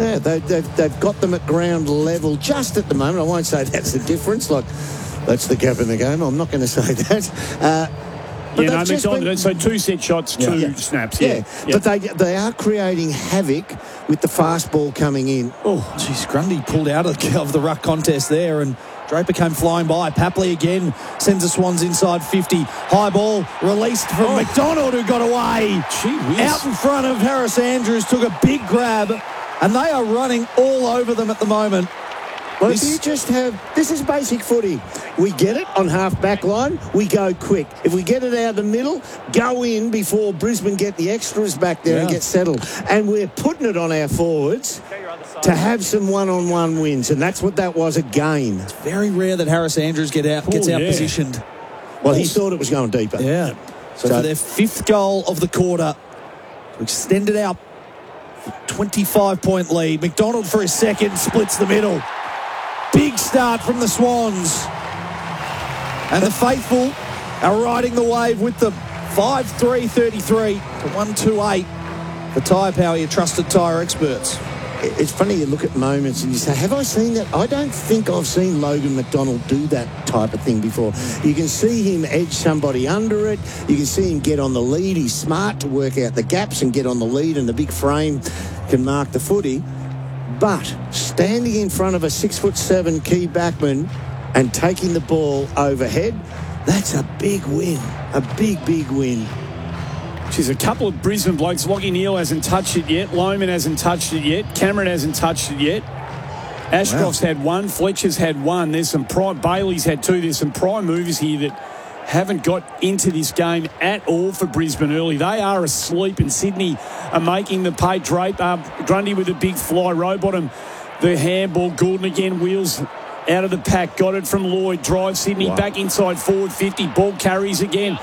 Yeah, they've got them at ground level just at the moment. I won't say that's the difference. Like, that's the gap in the game. I'm not going to say that. McDonald. So 2 set shots, 2 snaps. Yeah. But they are creating havoc with the fast ball coming in. Oh, geez, Grundy pulled out of the ruck contest there, and Draper came flying by. Papley again sends the Swans inside 50. High ball released from McDonald, who got away. Gee whiz. Out in front of Harris Andrews, took a big grab, and they are running all over them at the moment. Well, this is basic footy. We get it on half-back line, we go quick. If we get it out of the middle, go in before Brisbane get the extras back there and get settled. And we're putting it on our forwards to have some one-on-one wins, and that's what that was again. It's very rare that Harris Andrews gets out-positioned. Well, he thought it was going deeper. Yeah. So for their 5th goal of the quarter, to extend it out, 25-point lead. McDonald for his second, splits the middle. Big start from the Swans. And the faithful are riding the wave with them. 5-3-33 to 1-2-8. The tyre power, your trusted tyre experts. It's funny, you look at moments and you say, have I seen that? I don't think I've seen Logan McDonald do that type of thing before. You can see him edge somebody under it. You can see him get on the lead. He's smart to work out the gaps and get on the lead, and the big frame can mark the footy. But standing in front of a 6'7" key backman and taking the ball overhead, that's a big win. A big, big win. She's a couple of Brisbane blokes. Lockie Neal hasn't touched it yet. Loman hasn't touched it yet. Cameron hasn't touched it yet. Ashcroft's had 1. Fletcher's had 1. There's some prime. Bailey's had 2. There's some prime movers here that haven't got into this game at all for Brisbane early. They are asleep, and Sydney are making the pay. Grundy with a big fly. Rowbottom, the handball. Goulden again, wheels out of the pack. Got it from Lloyd. Drives Sydney back inside forward 50. Ball carries again.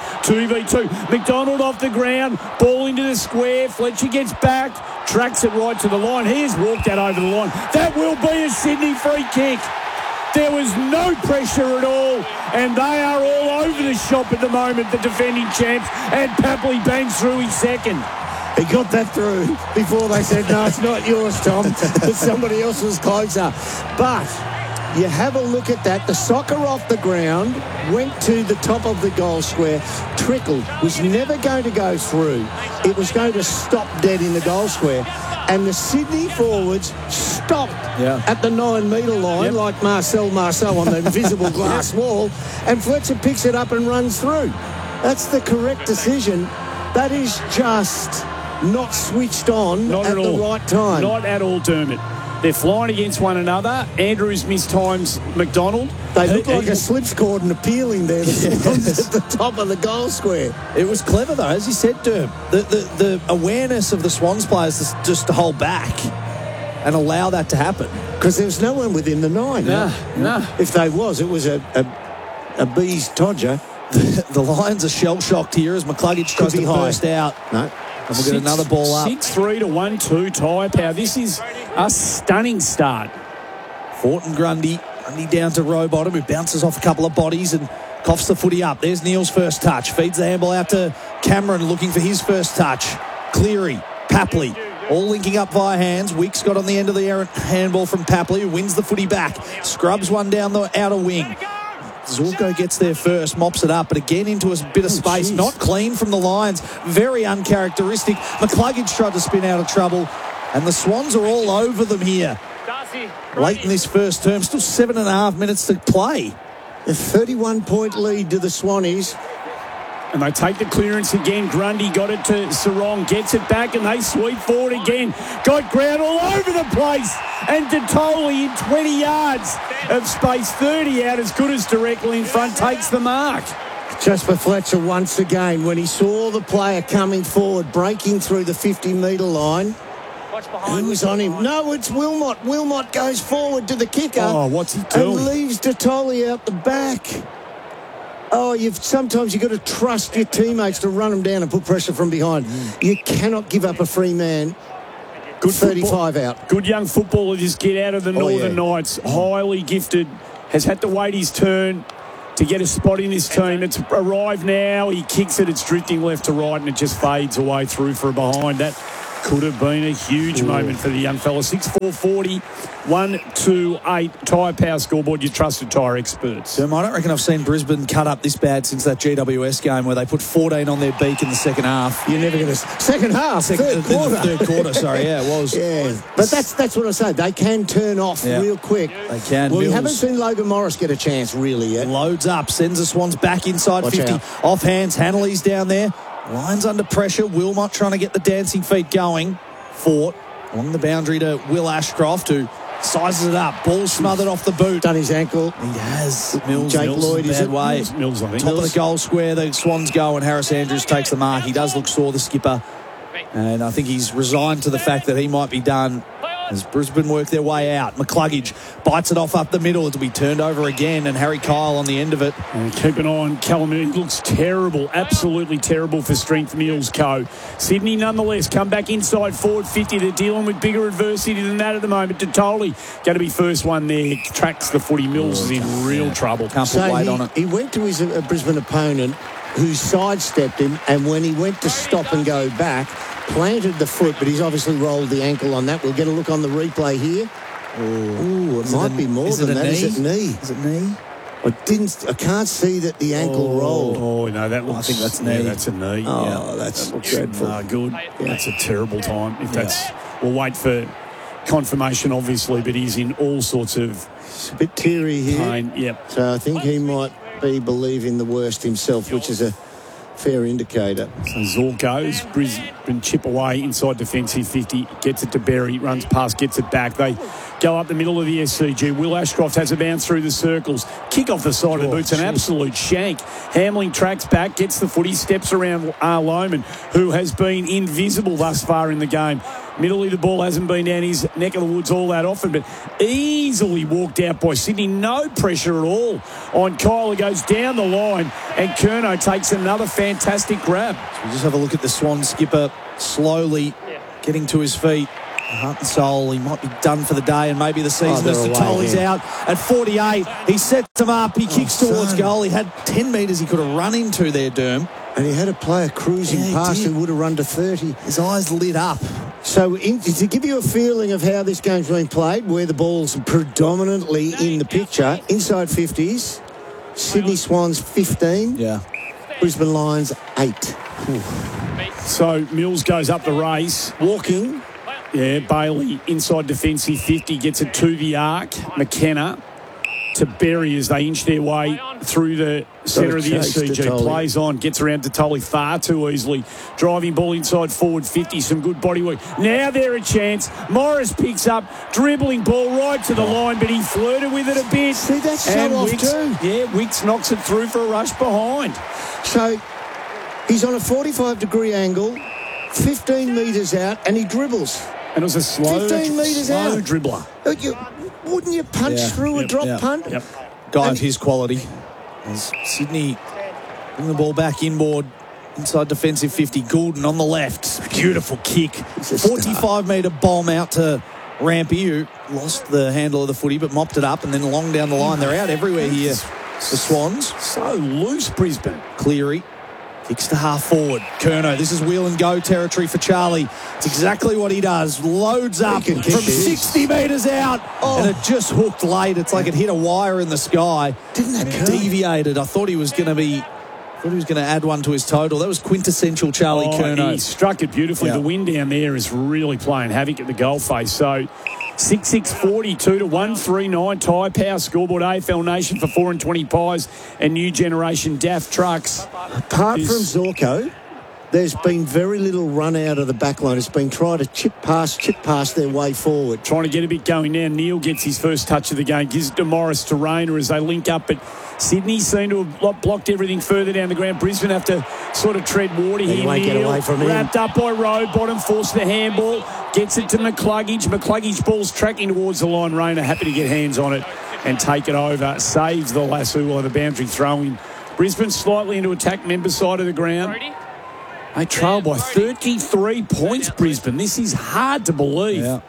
2v2. McDonald off the ground. Ball into the square. Fletcher gets back. Tracks it right to the line. He has walked that over the line. That will be a Sydney free kick. There was no pressure at all, and they are all over the shop at the moment, the defending champs, and Papley bangs through his second. He got that through before they said, no, it's not yours, Tom, but somebody else was closer. But you have a look at that. The soccer off the ground went to the top of the goal square, trickled, was never going to go through. It was going to stop dead in the goal square. And the Sydney forwards stopped at the 9-metre line like Marcel Marceau on the invisible glass wall, and Fletcher picks it up and runs through. That's the correct decision. That is just not switched on at the right time. Not at all, Dermot. They're flying against one another. Andrews mistimes McDonald. They look like a slipscord and appealing there. The at the top of the goal square. It was clever, though, as you said, Derm. The awareness of the Swans players is just to hold back and allow that to happen. Because there was no one within the 9. No. If there was, it was a bee's todger. The Lions are shell-shocked here as McCluggage tries to burst out. No. And we'll get another ball up. 6-3 to 1-2 tyre power. This is a stunning start. Fortin Grundy down to Rowbottom, who bounces off a couple of bodies and coughs the footy up. There's Neal's first touch. Feeds the handball out to Cameron, looking for his first touch. Cleary, Papley, all linking up via hands. Weeks got on the end of the handball from Papley, who wins the footy back. Scrubs one down the outer wing. Zorko gets there first, mops it up, but again into a bit of space. Not clean from the Lions. Very uncharacteristic. McCluggage tried to spin out of trouble, and the Swans are all over them here. Late in this first term, still 7.5 minutes to play. A 31-point lead to the Swannies. And they take the clearance again. Grundy got it to Sarong, gets it back, and they sweep forward again. Got ground all over the place. And Detoli in 20 yards of space, 30 out, as good as directly in front, takes the mark. Jasper Fletcher once again, when he saw the player coming forward, breaking through the 50-metre line, he was on him. No, it's Wilmot. Wilmot goes forward to the kicker. Oh, what's he doing? And leaves Detoli out the back. Oh, sometimes you've got to trust your teammates to run them down and put pressure from behind. You cannot give up a free man. Good 35 out. Good young footballer, this kid out of the Northern Knights. Highly gifted. Has had to wait his turn to get a spot in this team. It's arrived now. He kicks it. It's drifting left to right, and it just fades away through for a behind. That could have been a huge moment for the young fella. 6-4-40, 1-2-8. Tyre Power scoreboard, your trusted tyre experts. I don't reckon I've seen Brisbane cut up this bad since that GWS game where they put 14 on their beak in the second half. You're never going to... Second half, third quarter. Third quarter, sorry, yeah, it was. Yeah, but that's what I say. They can turn off real quick. They can. Well, we Mills haven't seen Logan Morris get a chance really yet. loads up, sends the Swans back inside. Watch 50. out. Off hands, Hanley's down there. Lions under pressure. Wilmot trying to get the dancing feet going. Fort along the boundary to Will Ashcroft, who sizes it up. Ball smothered off the boot. Done his ankle. He has. Mills, Jake Lloyd, bad is it? way. Mills, I think. Top of the goal square, the Swans go, and Harris Andrews takes the mark. He does look sore, the skipper, and I think he's resigned to the fact that he might be done as Brisbane work their way out. McCluggage bites it off up the middle. It'll be turned over again, and Harry Kyle on the end of it. And keep an eye on Callum. He looks terrible, absolutely terrible for Strength Meals Co. Sydney, nonetheless, come back inside forward 50. They're dealing with bigger adversity than that at the moment. Totally going to be first one there. Tracks the footy. Mills is in real trouble. Can't put weight on it. He went to his Brisbane opponent who sidestepped him, and when he went to stop and go back, planted the foot, but he's obviously rolled the ankle on that. We'll get a look on the replay here. Ooh, it might be more than that. Is it knee? Is it knee? I can't see that the ankle rolled. Oh, no, that looks... I think that's knee. Yeah, that's a knee. Oh, that's dreadful. No, good. That's a terrible time. If that's... We'll wait for confirmation, obviously, but he's in all sorts of It's a bit teary here. pain. Yep. So I think he might be believing the worst himself, which is a fair indicator. So Zorko's Brisbane chip away inside defensive 50, gets it to Berry, runs past, gets it back. They go up the middle of the SCG. Will Ashcroft has a bounce through the circles. Kick off the side of the boots, an absolute shank. Hamling tracks back, gets the footy, steps around Loman, who has been invisible thus far in the game. Middle of the ball hasn't been down his neck of the woods all that often, but easily walked out by Sydney. No pressure at all on Kyle, who goes down the line, and Curnow takes another fantastic grab. We just have a look at the Swan skipper slowly getting to his feet. Heart and soul, he might be done for the day and maybe the season. they're Mr. away Tolley's here. out at 48. He sets him up. He kicks towards son. goal. He had 10 metres he could have run into there, Derm. And he had a player cruising Yeah, he past did. who would have run to 30. His eyes lit up. So to give you a feeling of how this game's been played, where the ball's predominantly in the picture, inside 50s, Sydney Swans 15, Yeah. Brisbane Lions 8. So Mills goes up the race. Walking, Yeah, Bailey inside defensive 50, gets it to the arc. McKenna to Berry as they inch their way through the centre of the chase to SCG. Tolley. Plays on, gets around to Tolley far too easily. Driving ball inside forward 50, some good body work. Now they're a chance. Morris picks up, dribbling ball right to the line, but he flirted with it a bit. See, that's so And off Wicks, too. Yeah, Wicks knocks it through for a rush behind. So he's on a 45-degree angle, 15 metres out, and he dribbles. And it was a slow 15 metres out. dribbler. Wouldn't you punch through a drop punt? Yep. Guy And of his quality. As Sydney bring the ball back inboard. Inside defensive 50. Goulden on the left. Beautiful kick. It's a star. 45-metre bomb out to Rampy, who lost the handle of the footy but mopped it up, and then long down the line. They're out everywhere here. The Swans. So loose, Brisbane. Cleary kicks to half forward. Curnow, this is wheel and go territory for Charlie. It's exactly what he does. Loads up He from can kick this. 60 metres out. And it just hooked late. It's like it hit a wire in the sky. Didn't that And curve? deviated. I thought he was going to add one to his total. That was quintessential Charlie Curnow. He struck it beautifully. Yeah. The wind down there is really playing havoc at the goal face. So 6-6-42 to 139. Tyre Power scoreboard. AFL Nation for 4 and 20 pies and new generation DAF trucks. Apart from Zorko, there's been very little run out of the back line. It's been trying to chip past their way forward. Trying to get a bit going now. Neil gets his first touch of the game. Gives it to Morris to Rayner as they link up. But Sydney seem to have blocked everything further down the ground. Brisbane have to sort of tread water He here. won't get Neil away from him. wrapped up by Rowbottom, forced the handball. Gets it to McCluggage. McCluggage ball's tracking towards the line. Rayner happy to get hands on it and take it over. Saves the lasso on the boundary throwing. Brisbane slightly into attack member side of the ground. They trail by 33 points, Brisbane. This is hard to believe. Yeah.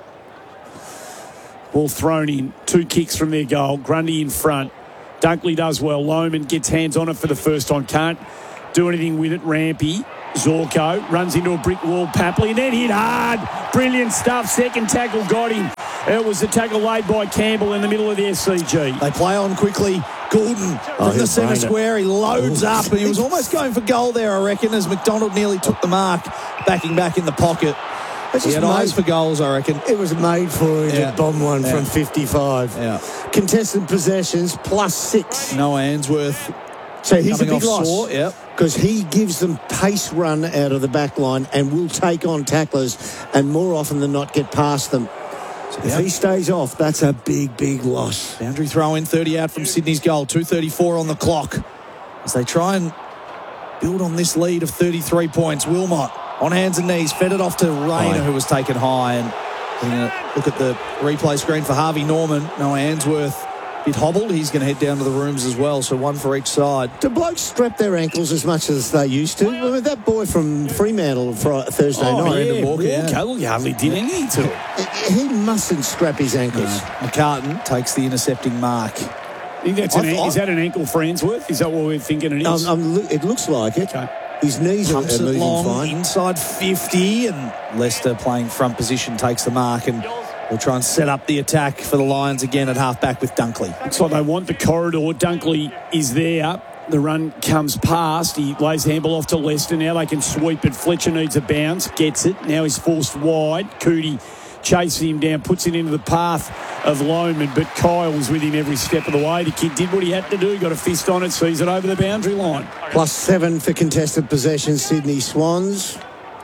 Ball thrown in. 2 kicks from their goal. Grundy in front. Dunkley does well. Loman gets hands on it for the first time. Can't do anything with it. Rampy, Zorko runs into a brick wall. Papley, and then hit hard. Brilliant stuff. Second tackle got him. It was the tackle laid by Campbell in the middle of the SCG. They play on quickly. Goulden from the centre square. He loads up, and he was almost going for goal there, I reckon, as McDonald nearly took the mark, backing back in the pocket. He had eyes for goals, I reckon. It was made for him to bomb one from 55. Yeah. Contested possessions +6. Noah Answorth. So he's a big loss. Sore, yep. Because he gives them pace run out of the back line and will take on tacklers and more often than not get past them. So if he stays off, that's a big, big loss. Boundary throw in, 30 out from Sydney's goal, 2:34 on the clock. As they try and build on this lead of 33 points, Wilmot on hands and knees, fed it off to Rayner, who was taken high. And look at the replay screen for Harvey Norman. Noah Answorth a bit hobbled. He's going to head down to the rooms as well, so one for each side. Do blokes strap their ankles as much as they used to? I mean, that boy from Fremantle Thursday night. Yeah, Walker, he hardly did anything to it. He mustn't strap his ankles. McCartan takes the intercepting mark. I think that's is that an ankle for Answorth? Is that what we're thinking it is? It looks like it. Okay. His knees are moving long, fine. Inside 50, and Leicester playing front position takes the mark, and we'll try and set up the attack for the Lions again at half-back with Dunkley. Looks like they want the corridor. Dunkley is there. The run comes past. He lays the handball off to Leicester. Now they can sweep it. Fletcher needs a bounce. Gets it. Now he's forced wide. Cootie chases him down, puts it into the path of Lohman, but Kyle was with him every step of the way. The kid did what he had to do. Got a fist on it, sees it over the boundary line. +7 for contested possession, Sydney Swans.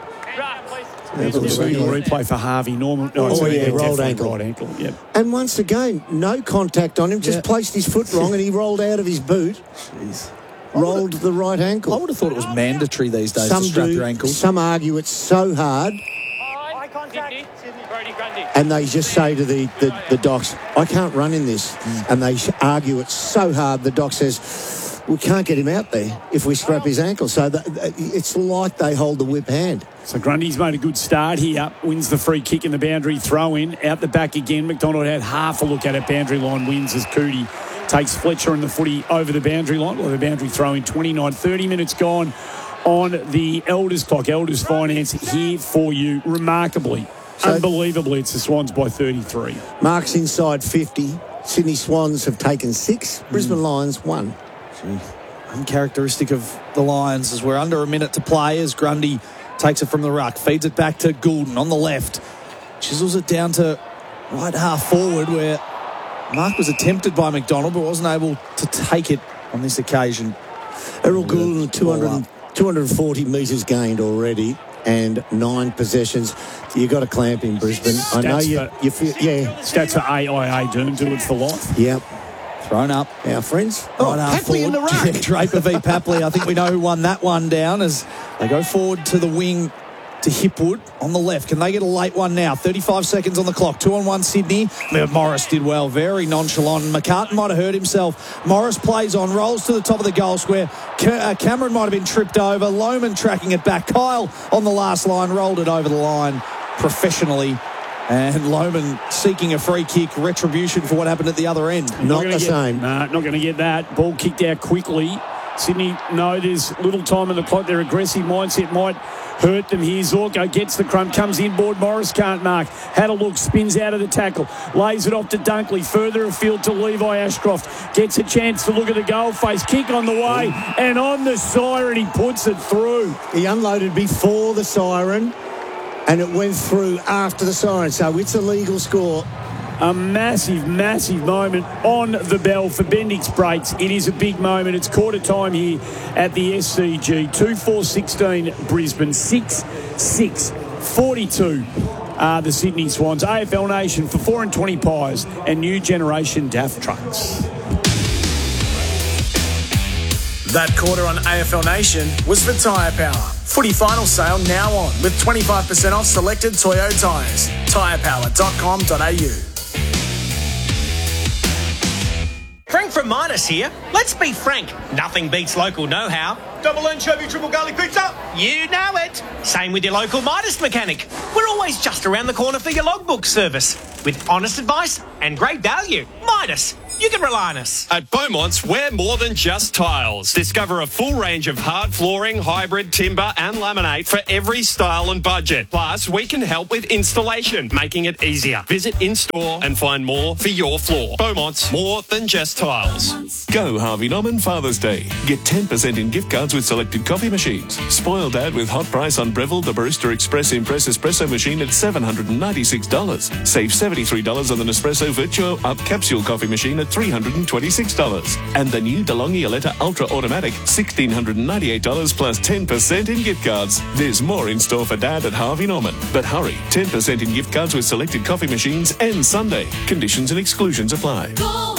Replay for Harvey Norman. Rolled ankle. Right ankle. Yep. And once again, no contact on him, just placed his foot wrong and he rolled out of his boot. Jeez. Rolled the right ankle. I would have thought it was mandatory these days to strap your ankles. Some argue it's so hard. And they just say to the docs, I can't run in this. And they argue it's so hard, the doc says, we can't get him out there if we strap his ankle. So it's like they hold the whip hand. So Grundy's made a good start here. Wins the free kick in the boundary throw-in. Out the back again. McDonald had half a look at it. Boundary line wins as Cootie takes Fletcher and the footy over the boundary line. Well, the boundary throw-in 29. 30 minutes gone on the Elders clock. Elders Finance here for you. Remarkably. Unbelievably, it's the Swans by 33. Marks inside 50. Sydney Swans have taken 6. Brisbane Lions 1. Uncharacteristic of the Lions as we're under a minute to play as Grundy takes it from the ruck, feeds it back to Goulden on the left, chisels it down to right half forward where Mark was attempted by McDonald but wasn't able to take it on this occasion. Errol Goulden, 240 metres gained already and 9 possessions. You've got to clamp in Brisbane. I know you feel, Stats for AIA Doom, do it for life. Yep. Thrown up. Our friends. Papley in the ruck. Draper v Papley. I think we know who won that one down as they go forward to the wing to Hipwood on the left. Can they get a late one now? 35 seconds on the clock. 2-on-1 Sydney. Morris did well. Very nonchalant. McCartan might have hurt himself. Morris plays on, rolls to the top of the goal square. Cameron might have been tripped over. Lohman tracking it back. Kyle on the last line. Rolled it over the line professionally. And Lohman seeking a free kick, retribution for what happened at the other end. Not the same. Nah, not going to get that. Ball kicked out quickly. Sydney, no, there's little time on the clock. Their aggressive mindset might hurt them here. Zorko gets the crumb, comes inboard. Morris can't mark. Had a look, spins out of the tackle. Lays it off to Dunkley. Further afield to Levi Ashcroft. Gets a chance to look at the goal face. Kick on the way. And on the siren, he puts it through. He unloaded before the siren. And it went through after the siren, so it's a legal score. A massive, massive moment on the bell for Bendix Brakes. It is a big moment. It's quarter time here at the SCG. 2-4-16 Brisbane, 6-6-42 the Sydney Swans. AFL Nation for 4 and 20 pies and new generation DAF trucks. That quarter on AFL Nation was for Tyre Power. Footy final sale now on with 25% off selected Toyo tyres. Tyrepower.com.au. Frank from Midas here. Let's be frank, nothing beats local know-how. Double anchovy, triple garlic pizza. You know it. Same with your local Midas mechanic. We're always just around the corner for your logbook service. With honest advice and great value. Midas, you can rely on us. At Beaumont's, we're more than just tiles. Discover a full range of hard flooring, hybrid, timber and laminate for every style and budget. Plus, we can help with installation, making it easier. Visit in-store and find more for your floor. Beaumont's, more than just tiles. Go Harvey Norman Father's Day. Get 10% in gift cards with selected coffee machines. Spoil Dad with hot price on Breville the Barista Express Impress Espresso machine at $796. Save $73 on the Nespresso Virtuo Up Capsule coffee machine at $326. And the new DeLonghi Aletta Ultra Automatic, $1,698 plus 10% in gift cards. There's more in store for Dad at Harvey Norman. But hurry, 10% in gift cards with selected coffee machines and Sunday. Conditions and exclusions apply.